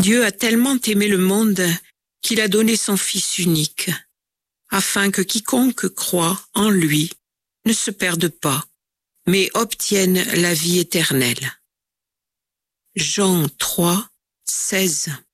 Dieu a tellement aimé le monde qu'il a donné son Fils unique, afin que quiconque croit en lui ne se perde pas, mais obtienne la vie éternelle. Jean 3, 16.